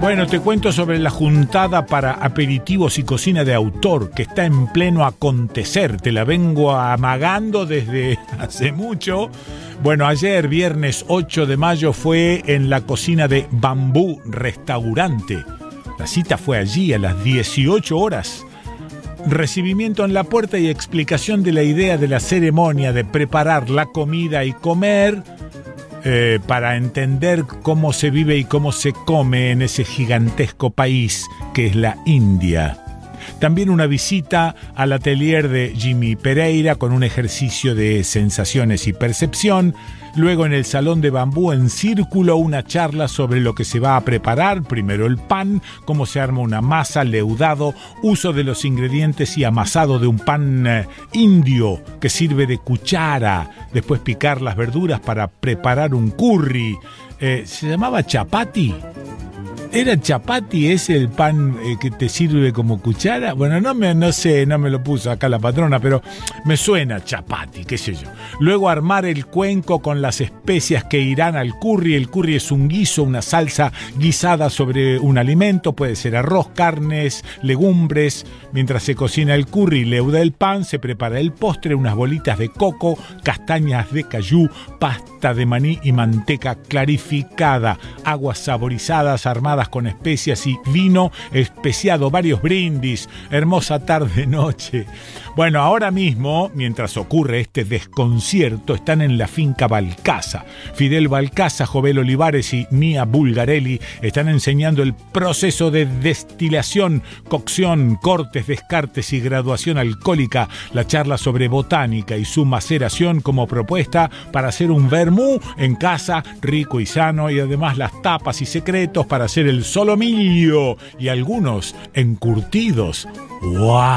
Bueno, te cuento sobre la juntada para aperitivos y cocina de autor que está en pleno acontecer. Te la vengo amagando desde hace mucho. Bueno, ayer, viernes 8 de mayo, fue en la cocina de Bambú Restaurante. La cita fue allí a las 18 horas. Recibimiento en la puerta y explicación de la idea de la ceremonia de preparar la comida y comer para entender cómo se vive y cómo se come en ese gigantesco país que es la India. También una visita al atelier de Jimmy Pereira con un ejercicio de sensaciones y percepción. Luego en el salón de bambú en círculo una charla sobre lo que se va a preparar. Primero el pan, cómo se arma una masa, leudado, uso de los ingredientes y amasado de un pan indio que sirve de cuchara. Después picar las verduras para preparar un curry. ¿Se llamaba chapati? ¿Era chapati ese el pan que te sirve como cuchara? Bueno, no sé, no me lo puso acá la patrona, pero me suena chapati, qué sé yo. Luego armar el cuenco con las especias que irán al curry. El curry es un guiso, una salsa guisada sobre un alimento. Puede ser arroz, carnes, legumbres. Mientras se cocina el curry y leuda el pan, se prepara el postre, unas bolitas de coco, castañas de cayú, pasta de maní y manteca clarificada. Aguas saborizadas armadas con especias y vino especiado, varios brindis, hermosa tarde-noche. Bueno, ahora mismo, mientras ocurre este desconcierto, están en la finca Balcaza. Fidel Balcaza, Jovel Olivares y Mía Bulgarelli están enseñando el proceso de destilación, cocción, cortes, descartes y graduación alcohólica, la charla sobre botánica y su maceración como propuesta para hacer un vermú en casa, rico y sano, y además las tapas y secretos para hacer el solomillo y algunos encurtidos. ¡Wow!